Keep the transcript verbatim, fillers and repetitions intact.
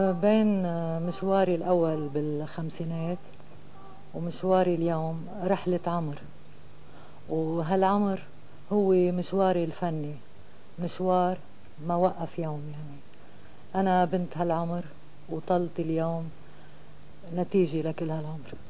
بين مشواري الأول بالخمسينات ومشواري اليوم رحلة عمر، وهالعمر هو مشواري الفني، مشوار ما وقف يوم. يعني أنا بنت هالعمر وطلت اليوم نتيجة لكل هالعمر.